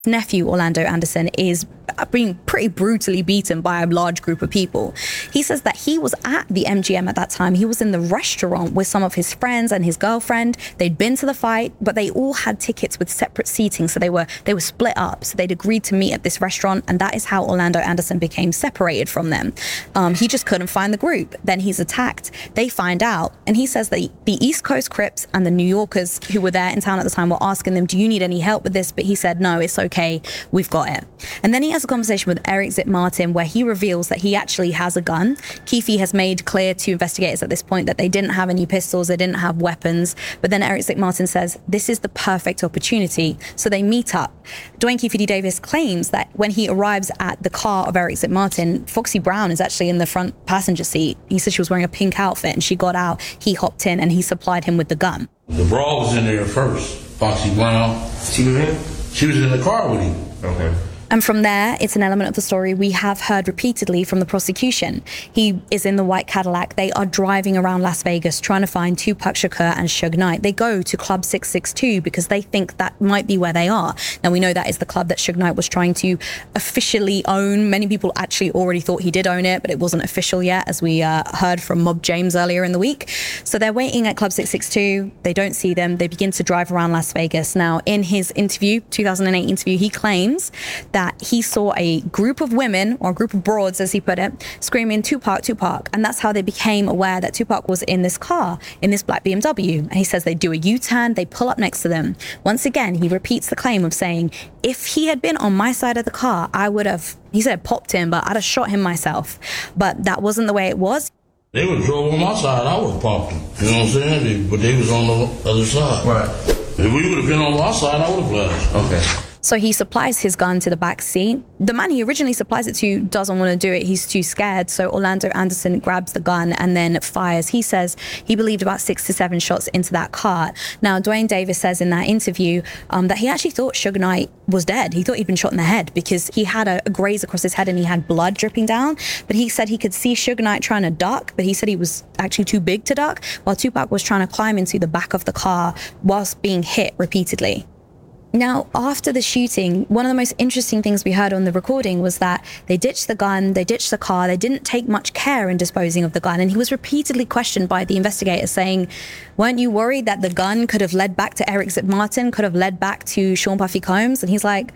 nephew, Orlando Anderson, is being pretty brutally beaten by a large group of people. He says that he was at the MGM at that time. He was in the restaurant with some of his friends and his girlfriend. They'd been to the fight, but they all had tickets with separate seating. So they were split up. So they'd agreed to meet at this restaurant. And that is how Orlando Anderson became separated from them. He just couldn't find the group. Then he's attacked. They find out. And he says that the East Coast Crips and the New Yorkers who were there in town at the time were asking them, do you need any help with this? But he said, no, it's okay. We've got it. And then he has a conversation with Eric Zip Martin where he reveals that he actually has a gun. Keefe has made clear to investigators at this point that they didn't have any pistols, they didn't have weapons. But then Eric Zip Martin says, this is the perfect opportunity. So they meet up. Dwayne Keefe D. Davis claims that when he arrives at the car of Eric Zip Martin, Foxy Brown is actually in the front passenger seat. He said she was wearing a pink outfit and she got out. He hopped in and he supplied him with the gun. The broad was in there first. Foxy Brown. She was in? She was in the car with him. Okay. And from there, it's an element of the story we have heard repeatedly from the prosecution. He is in the white Cadillac. They are driving around Las Vegas trying to find Tupac Shakur and Suge Knight. They go to Club 662 because they think that might be where they are. Now, we know that is the club that Suge Knight was trying to officially own. Many people actually already thought he did own it, but it wasn't official yet, as we heard from Mob James earlier in the week. So they're waiting at Club 662. They don't see them. They begin to drive around Las Vegas. Now, in his interview, 2008 interview, he claims that he saw a group of women, or a group of broads, as he put it, screaming, Tupac, Tupac. And that's how they became aware that Tupac was in this car, in this black BMW. And he says they do a U-turn, they pull up next to them. Once again, he repeats the claim of saying, if he had been on my side of the car, I would have, he said, popped him, but I'd have shot him myself. But that wasn't the way it was. They would drove on my side, I would have popped them. You know what I'm saying? But they was on the other side. Right. If we would have been on our side, I would have flashed. Okay. So he supplies his gun to the back seat. The man he originally supplies it to doesn't want to do it. He's too scared. So Orlando Anderson grabs the gun and then fires. He says he believed about 6 to 7 shots into that car. Now, Dwayne Davis says in that interview that he actually thought Suge Knight was dead. He thought he'd been shot in the head because he had a graze across his head and he had blood dripping down. But he said he could see Suge Knight trying to duck, but he said he was actually too big to duck, while Tupac was trying to climb into the back of the car whilst being hit repeatedly. Now, after the shooting, one of the most interesting things we heard on the recording was that they ditched the gun, they ditched the car, they didn't take much care in disposing of the gun. And he was repeatedly questioned by the investigators saying, weren't you worried that the gun could have led back to Eric Zip Martin, could have led back to Sean Puffy Combs? And he's like,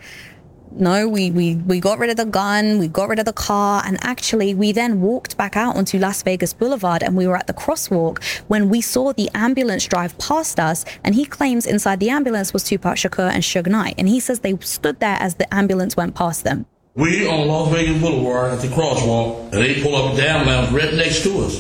no, we got rid of the gun, we got rid of the car, and actually we then walked back out onto Las Vegas Boulevard and we were at the crosswalk when we saw the ambulance drive past us, and he claims inside the ambulance was Tupac Shakur and Suge Knight, and he says they stood there as the ambulance went past them. We on Las Vegas Boulevard at the crosswalk, and they pull up a damn lounge right next to us.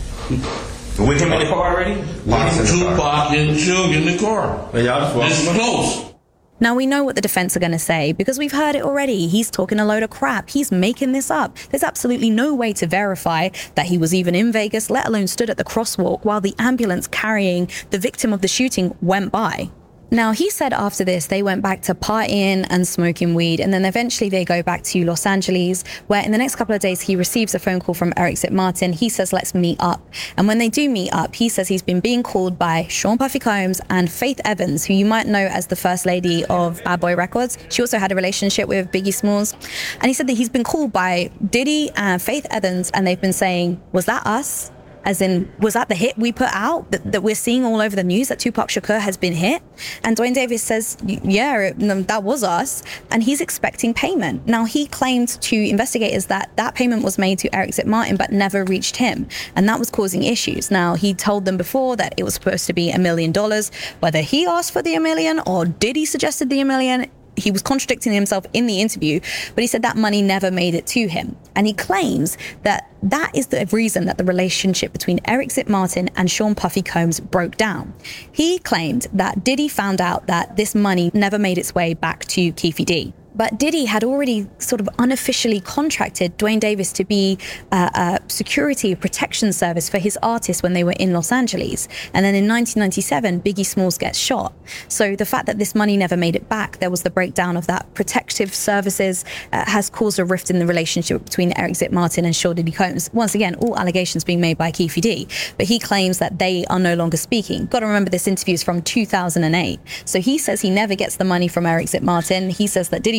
With him in the car already? Tupac and Suge in the car. This is close. Now, we know what the defense are going to say because we've heard it already. He's talking a load of crap. He's making this up. There's absolutely no way to verify that he was even in Vegas, let alone stood at the crosswalk while the ambulance carrying the victim of the shooting went by. Now, he said after this, they went back to partying and smoking weed, and then eventually they go back to Los Angeles, where in the next couple of days, he receives a phone call from Eric Zip Martin. He says, let's meet up. And when they do meet up, he says he's been being called by Sean Puffy Combs and Faith Evans, who you might know as the first lady of Bad Boy Records. She also had a relationship with Biggie Smalls. And he said that he's been called by Diddy and Faith Evans, and they've been saying, was that us? As in, was that the hit we put out that we're seeing all over the news that Tupac Shakur has been hit? And Dwayne Davis says, yeah, that was us. And he's expecting payment. Now, he claimed to investigators that that payment was made to Eric Zip Martin, but never reached him. And that was causing issues. Now, he told them before that it was supposed to be $1 million. Whether he asked for the $1 million or Diddy suggested the $1 million, he was contradicting himself in the interview, but he said that money never made it to him. And he claims that that is the reason that the relationship between Eric Zip Martin and Sean Puffy Combs broke down. He claimed that Diddy found out that this money never made its way back to Keefe D. But Diddy had already sort of unofficially contracted Dwayne Davis to be a security protection service for his artists when they were in Los Angeles. And then in 1997, Biggie Smalls gets shot. So the fact that this money never made it back, there was the breakdown of that protective services, has caused a rift in the relationship between Eric Zip Martin and Sean Diddy Combs. Once again, all allegations being made by Keefe D. But he claims that they are no longer speaking. Got to remember, this interview is from 2008. So he says he never gets the money from Eric Zip Martin. He says that Diddy